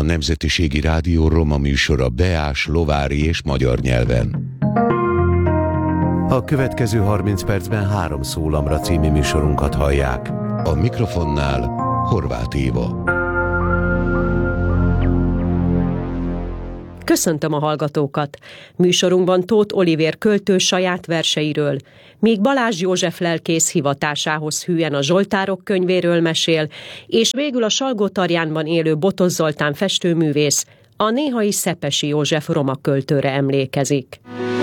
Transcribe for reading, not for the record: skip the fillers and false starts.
Nemzetiségi Rádió roma műsora beás, lovári és magyar nyelven. A következő 30 percben 3 szólamra című műsorunkat hallják. A mikrofonnál Horváth Éva. Köszöntöm a hallgatókat! Műsorunkban Tóth Olivér költő saját verseiről, míg Balázs József lelkész hivatásához hűen a Zsoltárok könyvéről mesél, és végül a Salgótarjánban élő Botos Zoltán festőművész a néhai Szepesi József roma költőre emlékezik.